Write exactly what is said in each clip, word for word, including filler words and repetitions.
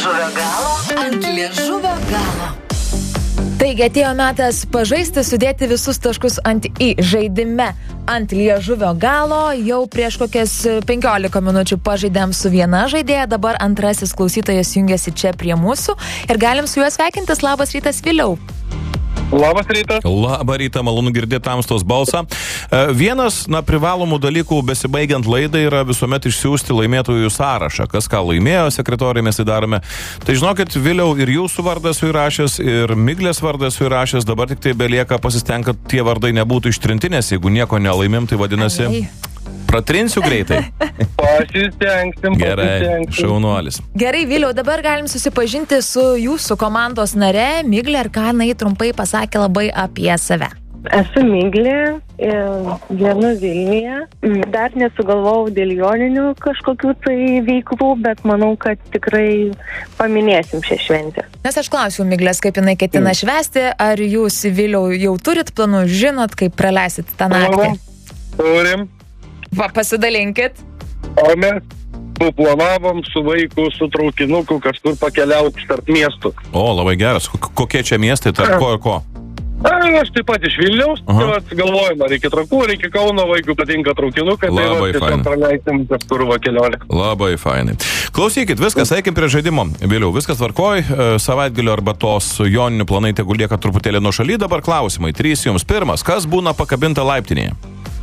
liežuvio galo. Ant liežuvio galo. Taigi atėjo metas pažaisti, sudėti visus taškus ant į žaidime ant liežuvio galo. Jau prieš kokias penkiolika minučių pažaidėm su viena žaidėja, dabar antrasis klausytojas jungiasi čia prie mūsų ir galim su juo sveikintis. Labas rytas, Viliau. Labas rytas. Labą rytą, malonu girdėti tamstos balsą. Vienas, na, privalomų dalykų besibaigiant laidai yra visuomet išsiųsti laimėtojų sąrašą. Kas ką laimėjo, sekretoriai mes įdarome. Tai žinokit, Viliau, ir jūsų vardas įrašęs, ir Miglės vardas įrašęs, dabar tik tai belieka pasistengti, kad tie vardai nebūtų ištrinti, nes jeigu nieko nelaimėm, tai vadinasi... Ai. Pratrinsiu greitai. Pasistengsim, Gerai, pasistengsim. šaunuolis. Gerai, Viliau, dabar galim susipažinti su jūsų komandos nare, Miglė, ir ką jinai trumpai pasakė labai apie save. Esu Miglė, gyvenu Vilniuje. Dar nesugalvojau dėl joninių kažkokių tai veiklų, bet manau, kad tikrai paminėsim šią šventę. Nes aš klausiu Miglės, kaip jinai ketina švęsti, ar jūs, Viliau, jau turit planų, žinot, kaip praleisit tą naktį? Turim. Va, pasidalinkit. O mes suplanavom su vaiku, su traukinuku kažkur pakeliauti tarp miestų. O, labai geras. Kokie čia miestai, tarp ko ir ko? A, aš taip pat iš Vilniaus, tai vat galvojam, ar reikia Trakų, reikia Kauno, vaikų patinka traukinukai, tai Labai vat faina. tiesiog praleisim kažkur va kelionę. Labai fainai. Klausykit, viskas, eikim prie žaidimo. Vėliau, viskas tvarkoj, savaitgalio arba tos joninių planai tegu lieka truputėlį nuo šaly. Dabar klausimai. Trys jums. Pirmas, kas būna pakabinta laiptinėje?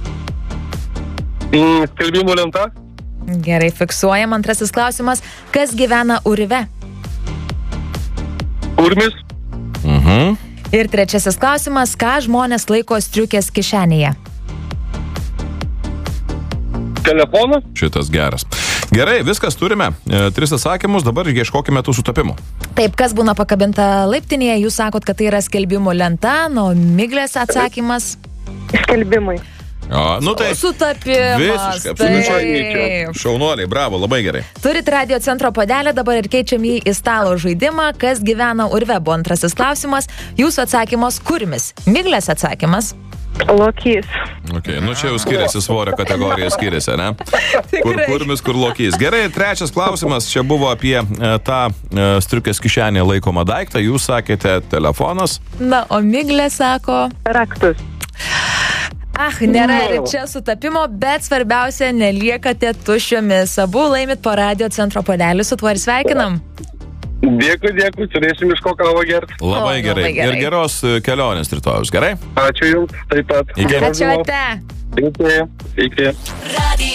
Skelbimų lenta? Gerai, fiksuojam. Antrasis klausimas, kas gyvena urve? Kurmis? Mhm. Ir trečiasis klausimas, ką žmonės laiko striukės kišenėje? Telefonas? Šitas geras. Gerai, viskas turime. E, tris atsakymus, dabar ieškokime tų sutapimų. Taip, kas būna pakabinta laiptinėje? Jūs sakot, kad tai yra skelbimų lenta, nuo Miglės atsakymas. Skelbimai. O, nu tai... Sutapimas. Visiškai, Taip. absoliučiai. Šaunuoliai, bravo, labai gerai. Turit radio centro puodelį, dabar ir keičiam jį į stalo žaidimą. Kas gyvena urve? Buvo antrasis klausimas. Jūsų atsakymas kurmis. Miglės atsakymas. Lokys. Okay, nu čia jau skiriasi svorio kategorija, skiriasi, ne? Kur kurmis, kur lokys. Gerai, trečias klausimas. Čia buvo apie e, tą e, striukės kišenėje laikomą daiktą. Jūs sakėte telefonas. Na, o Miglė sako... Raktus. Ah, nėra ir čia sutapimo, bet svarbiausia, neliekate tuščiomis. Abu laimit po radio centro puodelį, su tuo ir sveikinam. Dėkui, dėkui, turėsim iš ko kavą gerti. Labai O, gerai. labai gerai. Ir geros kelionės rytojus, gerai? Ačiū jums, taip pat. Iki. Ačiū, ate. Iki. Iki.